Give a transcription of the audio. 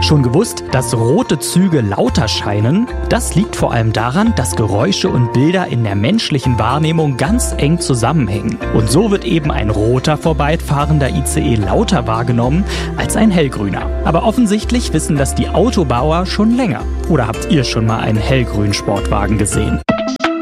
Schon gewusst, dass rote Züge lauter scheinen? Das liegt vor allem daran, dass Geräusche und Bilder in der menschlichen Wahrnehmung ganz eng zusammenhängen. Und so wird eben ein roter vorbeifahrender ICE lauter wahrgenommen als ein hellgrüner. Aber offensichtlich wissen das die Autobauer schon länger. Oder habt ihr schon mal einen hellgrünen Sportwagen gesehen?